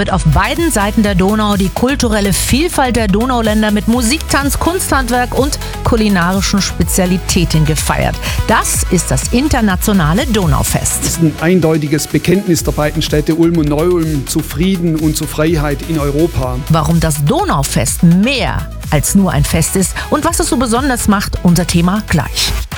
wird auf beiden Seiten der Donau die kulturelle Vielfalt der Donauländer mit Musik, Tanz, Kunsthandwerk und kulinarischen Spezialitäten gefeiert. Das ist das internationale Donaufest. Es ist ein eindeutiges Bekenntnis der beiden Städte Ulm und Neu-Ulm zu Frieden und zu Freiheit in Europa. Warum das Donaufest mehr als nur ein Fest ist und was es so besonders macht, unser Thema gleich.